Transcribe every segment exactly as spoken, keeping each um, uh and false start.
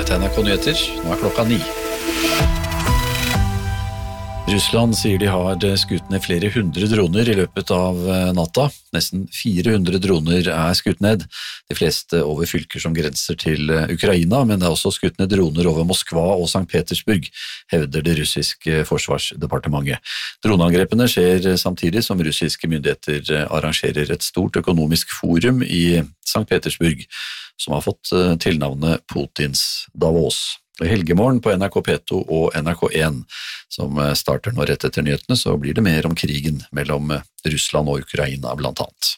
Dette er N R K Nyheter, nå er klokka ni. Russland sier de har skutt ned flere hundre droner i løpet av natta. Nesten fire hundre droner er skutt ned, de fleste over fylker som grenser til Ukraina, men det er også skutt ned droner over Moskva og Sankt Petersburg, hevder det russiske forsvarsdepartementet. Droneangrepene skjer samtidig som russiske myndigheter arrangerer et stort økonomisk forum i Sankt Petersburg, som har fått tilnavnet Putins Davos. I helgemorgen på N R K P to og N R K en, som starter nå rett etter nyhetene, så blir det mer om krigen mellom Russland og Ukraina blant annet.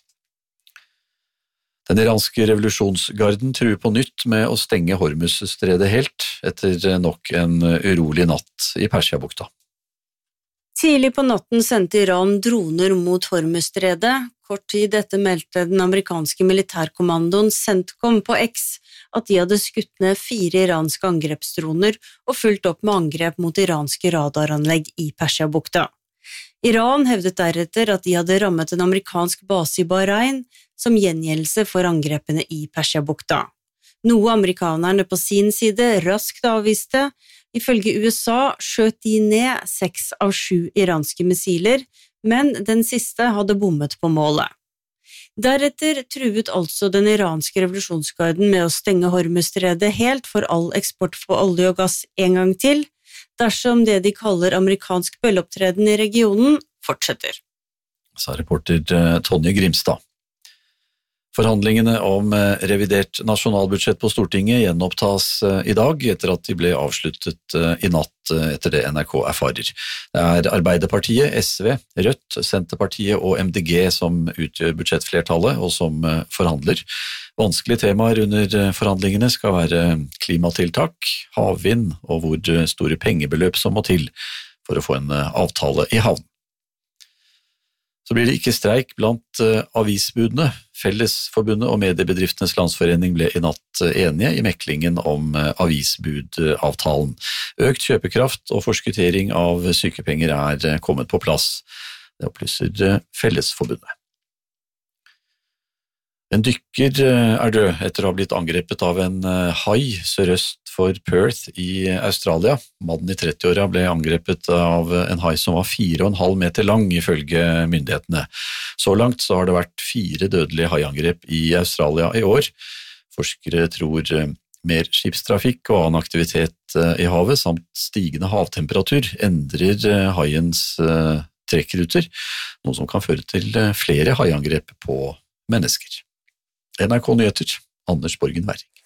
Den iranske revolusjonsgarden truer på nytt med å stenge Hormuzstredet helt, etter nok en urolig natt i Persiabukta. Tidlig på natten sendte Iran droner mot Hormuzstredet. Kort tid etter meldte den amerikanske militærkommandoen CENTCOM på X at de hadde skutt ned fire iranske angrepsdroner og fulgt opp med angrep mot iranske radaranlegg i Persiabukta. Iran hevdet deretter at de hadde rammet en amerikansk base i Bahrain som gjengjeldelse for angrepene i Persiabukta. Noe amerikanerne på sin side raskt avviste. Ifølge U S A skjøt de ned seks av sju iranske missiler, men den siste hadde bommet på målet. Deretter truet altså den iranske revolusjonsgarden med å stenge Hormuzstredet helt for all eksport for olje og gass en gang til, dersom det de kaller amerikansk bølleopptreden i regionen fortsetter. Sa reporter Tonje Grimstad. Forhandlingene om revidert nasjonalbudsjett på Stortinget gjenopptas i dag, etter at de ble avsluttet i natt etter det N R K erfarer. Det er Arbeiderpartiet, S V, Rødt, Senterpartiet og M D G som utgjør budsjettflertallet og som forhandler. Vanskelige temaer under forhandlingene skal være klimatiltak, havvind og hvor store pengebeløp som må til for å få en avtale i havn. Så blir det ikke streik blant avisbudene. Fellesforbundet og Mediebedriftenes Landsforening ble i natt enige i meklingen om avisbudavtalen. Økt kjøpekraft og forskuttering av sykepenger er kommet på plass. Det opplyser Fellesforbundet. En dykker er død etter å ha blitt angrepet av en hai sørøst for Perth i Australia. Mannen i trettiåra ble angrepet av en hai som var fire og en halv meter lang, ifølge myndighetene. Så langt så har det vært fire dødelige haiangrep i Australia i år. Forskere tror mer skipstrafikk og annen aktivitet i havet, samt stigende havtemperatur, endrer haiens trekkruter, noe som kan føre til flere haiangrep på mennesker. N R K Nyheter, Anders Borgen Werring.